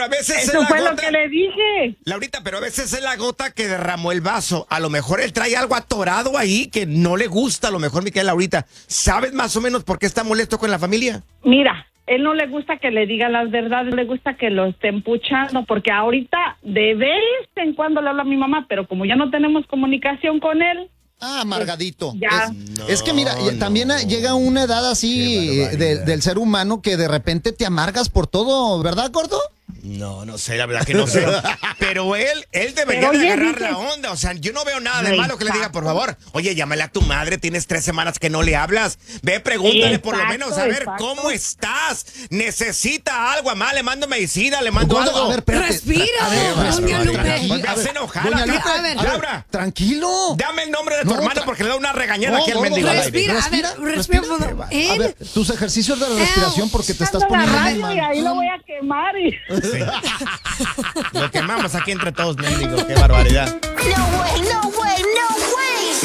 Pero a veces Eso es fue la lo gota. que le dije. Laurita, pero a veces es la gota que derramó el vaso. A lo mejor él trae algo atorado ahí que no le gusta. A lo mejor, Micaela, Laurita, ¿sabes más o menos por qué está molesto con la familia? Mira, él no le gusta que le diga las verdades, le gusta que lo estén puchando, porque ahorita de vez en cuando le habla a mi mamá, pero como ya no tenemos comunicación con él. Amargadito. Ya. Es que mira, también llega una edad así del ser humano que de repente te amargas por todo, ¿verdad, Gordo? No sé, la verdad que no sé. Pero él debería Pero, de oye, agarrar dice- la onda. O sea, yo no veo nada de malo que le diga, por favor. Oye, llámale a tu madre, tienes 3 semanas que no le hablas. Ve, pregúntale por lo Exacto, menos, a ver, exacto. ¿cómo estás? ¿Necesita algo? Mamá, le mando medicina, le mando Gordo, algo. a ver, espérate. Respira, A ver, doña respira, Lupe. tranquila. Me A hace ver, enojar. doña Laura. Lupe, A ver, Laura, tranquilo. dame el nombre de tu No, hermano porque le da una regañada aquí al Gordo, mendigo al aire. Respira, a ver, respira. A Él- ver, tus ejercicios de respiración porque te estás Ando en la poniendo muy radio y mal. ahí lo voy a quemar. Lo quemamos aquí entre todos, mendigo. Qué barbaridad. Lo bueno.